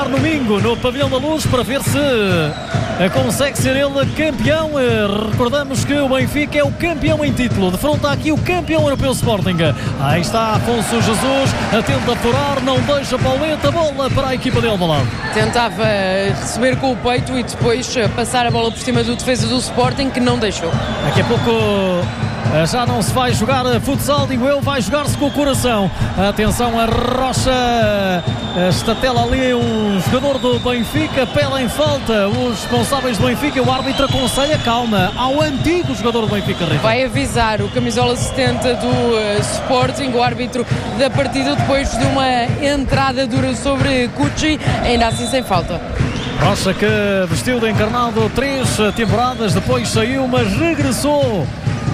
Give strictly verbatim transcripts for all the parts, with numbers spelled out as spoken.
Domingo no Pavilhão da Luz para ver se consegue ser ele campeão. Recordamos que o Benfica é o campeão em título. Defronta aqui o campeão europeu Sporting. Aí está Afonso Jesus, tenta furar, não deixa Pauleta, bola para a equipa de Alvalade. Tentava receber com o peito e depois passar a bola por cima do defesa do Sporting, que não deixou. Daqui a pouco já não se vai jogar futsal, digo eu, vai jogar-se com o coração. Atenção, a Rocha estatela ali um jogador do Benfica, pela em falta os responsáveis do Benfica. O árbitro aconselha calma ao antigo jogador do Benfica. Rita. Vai avisar o camisola setenta do uh, Sporting, o árbitro da partida, depois de uma entrada dura sobre Cucci, ainda assim sem falta. Rocha, que vestiu de encarnado três temporadas, depois saiu, mas regressou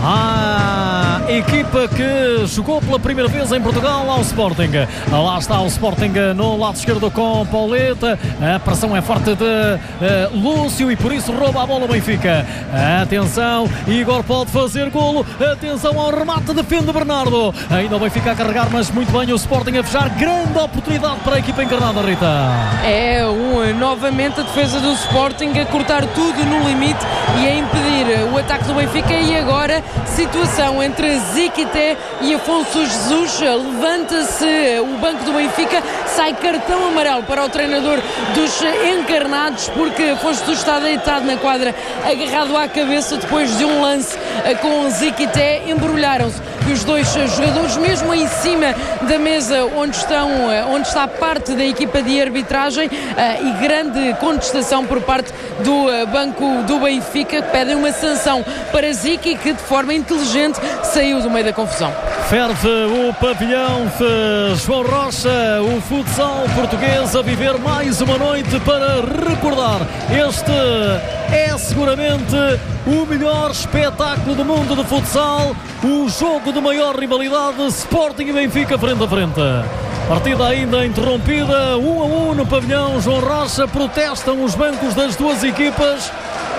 à equipa que jogou pela primeira vez em Portugal, ao Sporting. Lá está o Sporting no lado esquerdo com Pauleta. A pressão é forte de uh, Lúcio e por isso rouba a bola o Benfica. Atenção, Igor pode fazer golo. Atenção ao remate, defende Bernardo. Ainda o Benfica a carregar, mas muito bem o Sporting a fechar. Grande oportunidade para a equipa encarnada, Rita. É um, novamente a defesa do Sporting a cortar tudo no limite e a impedir o ataque do Benfica. E agora situação entre Ziquité e Afonso Jesus. Levanta-se o banco do Benfica, sai cartão amarelo para o treinador dos encarnados, porque Afonso Jesus está deitado na quadra, agarrado à cabeça depois de um lance com Ziquité. Embrulharam-se os dois jogadores, mesmo em cima da mesa onde, estão, onde está parte da equipa de arbitragem, e grande contestação por parte do banco do Benfica, que pedem uma sanção para Ziqui, que de forma inteligente saiu do meio da confusão. Ferve o pavilhão, João Rocha, o futsal português a viver mais uma noite para recordar. Este é seguramente o melhor espetáculo do mundo de futsal, o jogo de maior rivalidade, Sporting e Benfica frente a frente. Partida ainda interrompida, um a um no pavilhão João Rocha, protestam os bancos das duas equipas.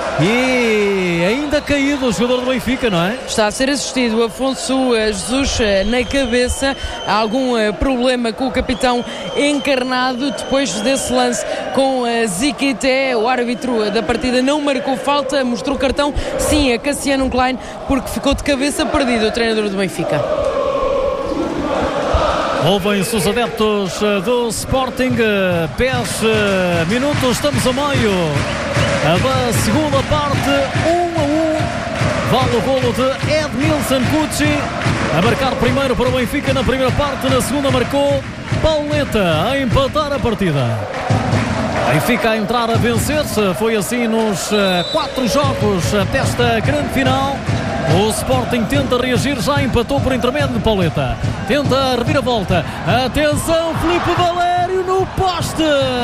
E ainda caído o jogador do Benfica, não é? Está a ser assistido Afonso Jesus na cabeça. Há algum problema com o capitão encarnado depois desse lance com Ziquité. O árbitro da partida não marcou falta, mostrou cartão sim a Cassiano Klein, porque ficou de cabeça perdido o treinador do Benfica. Ouvem-se os adeptos do Sporting. dez minutos, estamos a meio da segunda parte. um a um, vale o golo de Edmilson Cucci a marcar primeiro para o Benfica na primeira parte. Na segunda marcou Pauleta a empatar a partida. Benfica a entrar a vencer-se, foi assim nos quatro jogos desta grande final. O Sporting tenta reagir, já empatou por intermédio de Pauleta. Tenta a reviravolta. Atenção, Filipe Valério no poste.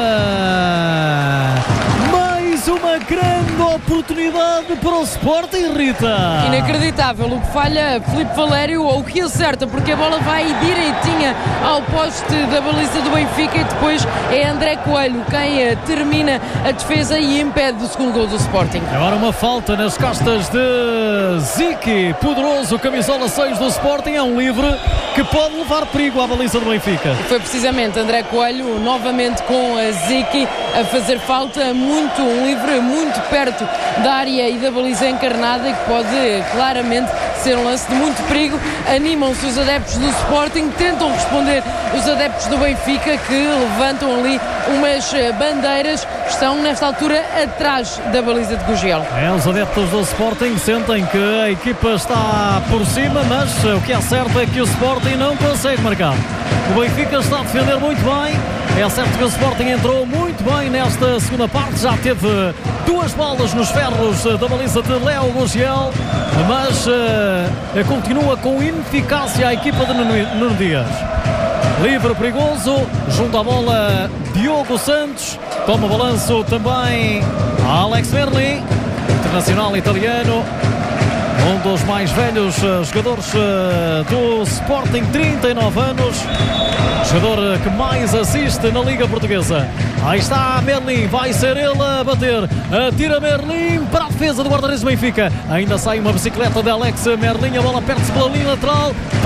Mais uma grande oportunidade para o Sporting, Rita. Inacreditável o que falha Filipe Valério, ou o que acerta, porque a bola vai direitinha ao poste da baliza do Benfica e depois é André Coelho quem termina a defesa e impede o segundo gol do Sporting. Agora uma falta nas costas de Ziqui, poderoso camisola seis do Sporting, é um livre que pode levar perigo à baliza do Benfica. E foi precisamente André Coelho, novamente com a Ziqui, a fazer falta, muito um livre muito perto da área e da baliza encarnada, e que pode claramente ser um lance de muito perigo. Animam-se os adeptos do Sporting, tentam responder os adeptos do Benfica, que levantam ali umas bandeiras, estão nesta altura atrás da baliza de Gugel. É, os adeptos do Sporting sentem que a equipa está por cima, mas o que é certo é que o Sporting não consegue marcar. O Benfica está a defender muito bem. É certo que o Sporting entrou muito bem nesta segunda parte, já teve duas bolas nos ferros da baliza de Léo Gugel, mas uh, continua com ineficácia a equipa de Nuno Dias. Livre perigoso, junto à bola Diogo Santos, toma balanço também Alex Merli, internacional italiano, um dos mais velhos uh, jogadores uh, do Sporting, trinta e nove anos, jogador que mais assiste na Liga Portuguesa. Aí está Merlin, vai ser ele a bater, atira Merlin para a defesa do guarda-redes do Benfica. Ainda sai uma bicicleta de Alex Merlin, a bola perde-se pela linha lateral, pode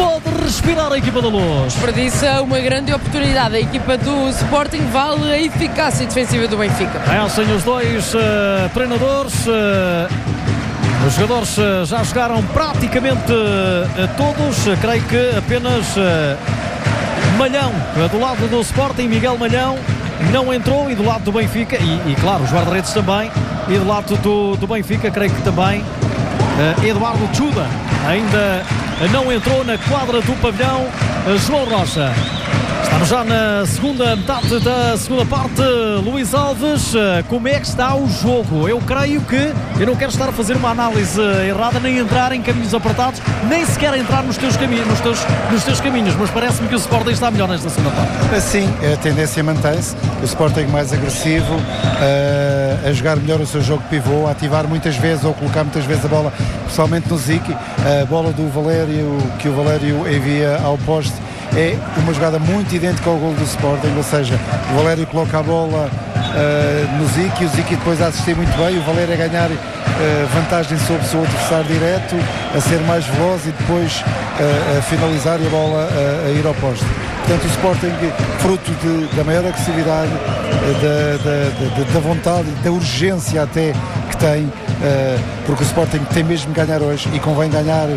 respirar a equipa da Luz. Desperdiça uma grande oportunidade. A equipa do Sporting vale a eficácia defensiva do Benfica. Essem os dois uh, treinadores. Uh, os jogadores uh, já jogaram praticamente uh, todos. Uh, creio que apenas uh, Malhão, uh, do lado do Sporting, Miguel Malhão, não entrou, e do lado do Benfica, e, e claro, os guarda-redes também, e do lado do, do Benfica, creio que também uh, Eduardo Chuda ainda não entrou na quadra do pavilhão. uh, João Rocha. Estamos já na segunda metade da segunda parte. Luís Alves, uh, como é que está o jogo? Eu creio que, eu não quero estar a fazer uma análise errada, nem entrar em caminhos apertados, nem sequer entrar nos teus caminhos, nos teus, nos teus caminhos, mas parece-me que o Sporting está melhor nesta segunda parte. Sim, a tendência mantém-se. O Sporting mais agressivo, uh, a jogar melhor o seu jogo pivô, a ativar muitas vezes ou colocar muitas vezes a bola, principalmente no Ziki. A bola do Valério, que o Valério envia ao poste, é uma jogada muito idêntica ao gol do Sporting, ou seja, o Valério coloca a bola uh, no Ziki, o Ziki depois a assistir muito bem, o Valério a ganhar uh, vantagem sobre o seu adversário direto, a ser mais veloz e depois uh, a finalizar e a bola uh, a ir ao poste. Portanto, o Sporting, fruto de, da maior agressividade, da, da, da, da vontade, da urgência até que tem, uh, porque o Sporting tem mesmo que ganhar hoje e convém ganhar,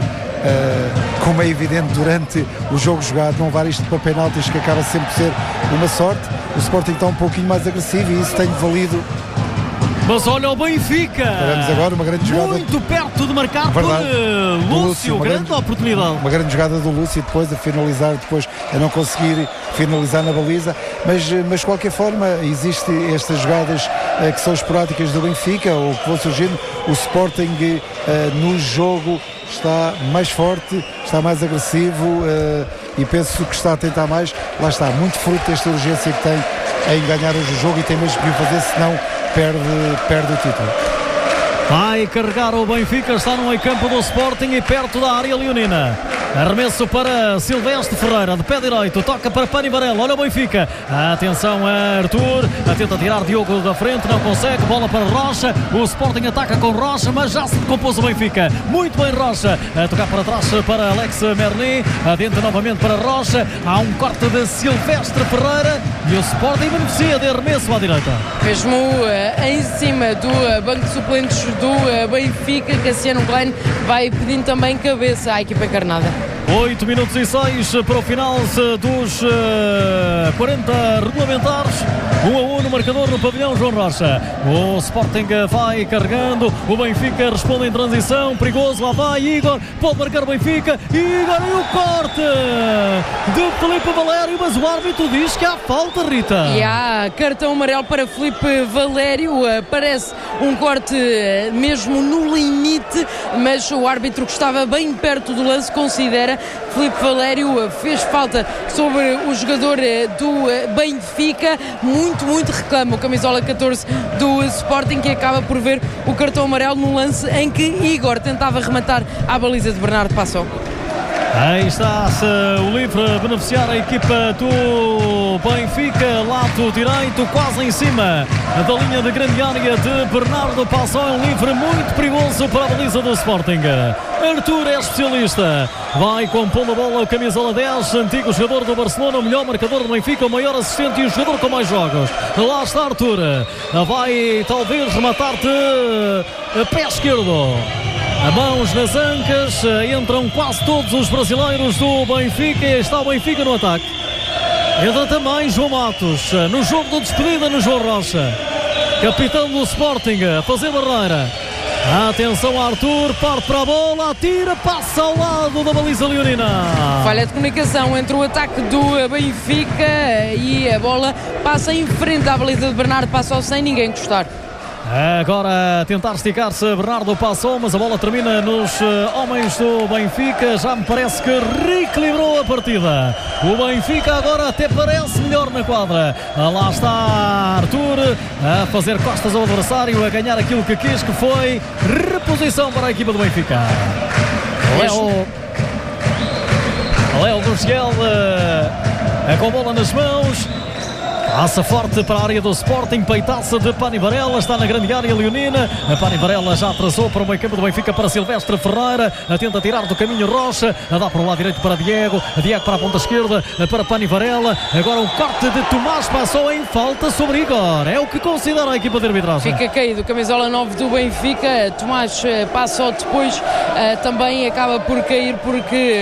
uh, como é evidente, durante o jogo jogado, não levar isto para penaltis, que acaba sempre por ser uma sorte. O Sporting está um pouquinho mais agressivo e isso tem valido. Mas olha o Benfica, Paramos agora uma grande jogada, muito perto de marcar. Verdade. Por uh, Lúcio, Lúcio, uma grande, grande oportunidade. Uma grande jogada do Lúcio, depois a finalizar, depois a não conseguir finalizar na baliza, mas, mas de qualquer forma existem estas jogadas uh, que são esporádicas do Benfica, ou que vão surgindo. O Sporting uh, no jogo está mais forte, está mais agressivo, uh, e penso que está a tentar mais. Lá está, muito fruto desta urgência que tem em ganhar hoje o jogo, e tem mesmo que o fazer, senão perde, perde o título. Vai carregar o Benfica, está no meio campo do Sporting e perto da área leonina. Arremesso para Silvestre Ferreira, de pé direito, toca para Pani Varela, olha o Benfica. Atenção a Arthur, a tenta tirar Diogo da frente, não consegue, bola para Rocha. O Sporting ataca com Rocha, mas já se decompôs o Benfica. Muito bem Rocha, a tocar para trás para Alex Merni, adentro novamente para Rocha. Há um corte de Silvestre Ferreira e o Sporting beneficia de arremesso à direita. Mesmo uh, em cima do uh, banco de suplentes do uh, Benfica, Cassiano Klein vai pedindo também cabeça à equipa encarnada. oito minutos e seis para o final dos uh, quarenta regulamentares. um a um no marcador no pavilhão João Rocha. O Sporting vai carregando, o Benfica responde em transição, perigoso, lá vai Igor, pode marcar o Benfica, Igor, e o corte de Filipe Valério, mas o árbitro diz que há falta, Rita. E há cartão amarelo para Filipe Valério, parece um corte mesmo no limite, mas o árbitro, que estava bem perto do lance, considera que Filipe Valério fez falta sobre o jogador do Benfica. Muito, muito reclama o camisola catorze do Sporting, que acaba por ver o cartão amarelo no lance em que Igor tentava rematar à baliza de Bernardo Passó. Aí está-se o livre a beneficiar a equipa do Benfica, lado direito, quase em cima da linha de grande área de Bernardo Passó. É um livre muito perigoso para a baliza do Sporting. Arthur é especialista, vai compondo a bola o camisola dez, antigo jogador do Barcelona, o melhor marcador do Benfica, o maior assistente e o jogador com mais jogos. Lá está Arthur, vai talvez rematar de pé esquerdo. A mãos nas ancas, entram quase todos os brasileiros do Benfica e está o Benfica no ataque. Entra também João Matos, no jogo de despedida no João Rocha. Capitão do Sporting, a fazer barreira. Atenção a Arthur, parte para a bola, atira, passa ao lado da baliza leonina. Falha de comunicação entre o ataque do Benfica e a bola passa em frente à baliza de Bernardo Passó sem ninguém encostar. Agora a tentar esticar-se Bernardo Passó, mas a bola termina nos uh, homens do Benfica. Já me parece que reequilibrou a partida. O Benfica agora até parece melhor na quadra. Ah, lá está Arthur a fazer costas ao adversário, a ganhar aquilo que quis, que foi reposição para a equipa do Benfica. Léo Léo Gurgel uh, com a bola nas mãos. Passa forte para a área do Sporting, peitaça de Pani Varela, está na grande área leonina. A Pani Varela já atrasou para o meio campo do Benfica para Silvestre Ferreira, a tenta tirar do caminho Rocha, a dá para o lado direito para Diego, a Diego para a ponta esquerda para Pani Varela. Agora um corte de Tomás, passou em falta sobre Igor, é o que considera a equipa de arbitragem. Fica caído, camisola nove do Benfica. Tomás passa depois, também acaba por cair porque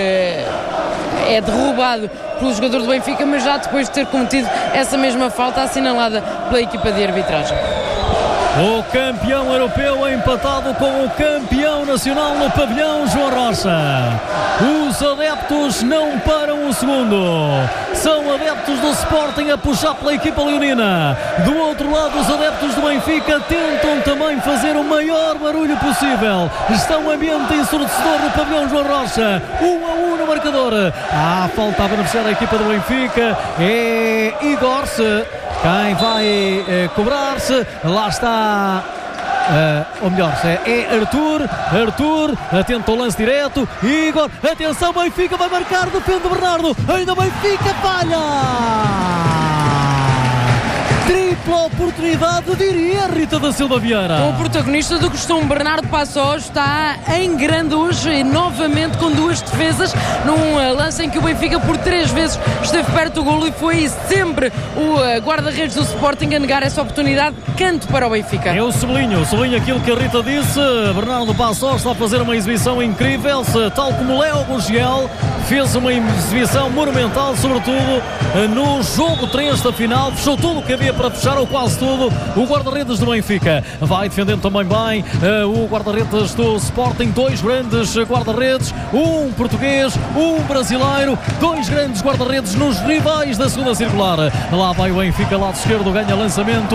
é derrubado pelo jogador do Benfica, mas já depois de ter cometido essa mesma falta assinalada pela equipa de arbitragem. O campeão europeu empatado com o campeão nacional no pavilhão, João Rocha. Os adeptos não param um segundo. São adeptos do Sporting a puxar pela equipa leonina. Do outro lado, os adeptos do Benfica tentam também fazer o maior barulho possível. Está um ambiente ensurdecedor no pavilhão, João Rocha. um a um no marcador. Ah, falta a beneficiar a equipa do Benfica. É Igor quem vai eh, cobrar-se. Lá está, uh, ou melhor, é Arthur. Arthur atenta ao lance direto. Igor, atenção, Benfica vai marcar, defende Bernardo. Ainda Benfica, falha! Tripla oportunidade, diria Rita da Silva Vieira. O protagonista do costume, Bernardo Passós, está em grande hoje, novamente com duas defesas, num lance em que o Benfica por três vezes esteve perto do golo e foi sempre o guarda-redes do Sporting a negar essa oportunidade. Canto para o Benfica. Eu sublinho, sublinho aquilo que a Rita disse. Bernardo Passós está a fazer uma exibição incrível, tal como Léo Gurgel fez uma exibição monumental, sobretudo no jogo três da final. Fechou tudo o que havia para fechar, ou quase tudo. O guarda-redes do Benfica vai defendendo também bem uh, o guarda-redes do Sporting. Dois grandes guarda-redes, um português, um brasileiro, dois grandes guarda-redes nos rivais da segunda circular. Lá vai o Benfica, lado esquerdo, ganha lançamento,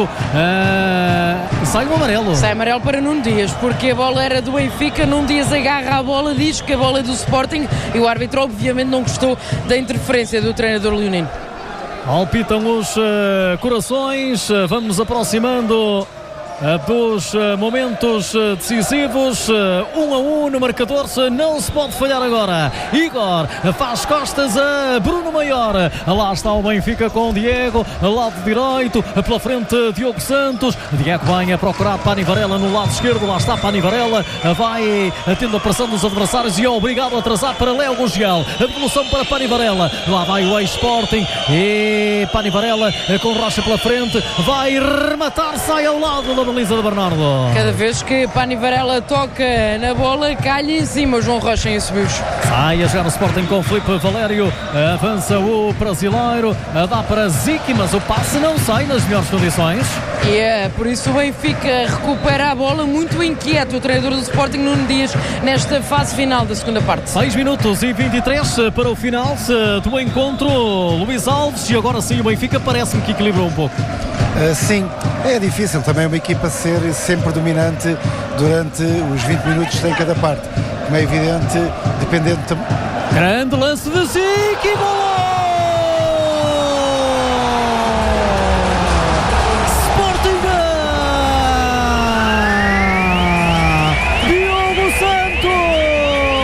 uh, sai o amarelo. Sai amarelo para Nuno Dias, porque a bola era do Benfica. Nuno Dias agarra a bola, diz que a bola é do Sporting e o árbitro obviamente não gostou da interferência do treinador leonino. Palpitam os uh, corações, uh, vamos nos aproximando uh, dos uh, momentos uh, decisivos. uh, um a um no marcador, se não se pode falhar agora. Igor faz costas a Bruno Maior. Lá está o Benfica com o Diego, lado direito, pela frente Diogo Santos. Diego vem a procurar Pani Varela no lado esquerdo. Lá está Pani Varela, vai tendo a pressão dos adversários e é obrigado a atrasar para Léo Gurgel. A devolução para Pani Varela. Lá vai o ex-Sporting e Pani Varela com Rocha pela frente, vai rematar, sai ao lado da baliza de Bernardo. Cada vez que Pani Varela toca na bola, calha em cima João Rocha em subios. Sai a jogar o Sporting com Filipe Valério, avança o brasileiro, dá para Ziki, mas o passe não sai nas melhores condições. E é por isso o Benfica recupera a bola, muito inquieto o treinador do Sporting, Nuno Dias, nesta fase final da segunda parte. seis minutos e vinte e três para o final do encontro, Luís Alves, e agora sim o Benfica parece-me que equilibrou um pouco. Uh, sim, é difícil também uma equipa ser sempre dominante durante os vinte minutos em cada parte, como é evidente, dependendo também. Grande lance de Ziki, gol!